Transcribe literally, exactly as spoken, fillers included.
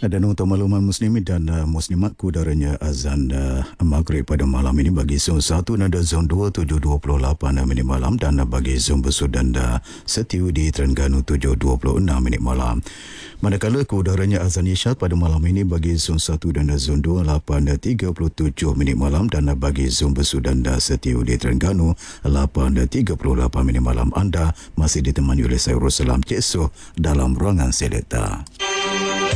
Dan untuk makluman muslimin dan uh, muslimat, kudaranya azan uh, maghrib pada malam ini bagi zon satu dan zon dua tujuh dua puluh lapan minit malam, dan uh, bagi zon Besut dan uh, Setiu di Terengganu tujuh dua puluh enam minit malam. Manakala kudaranya azan isyak pada malam ini bagi zon satu dan uh, zon dua lapan tiga puluh tujuh minit malam, dan uh, bagi zon Besut dan uh, Setiu di Terengganu lapan tiga puluh lapan minit malam. Anda masih ditemani oleh saya Ruslan Cik Soh dalam ruangan selekta.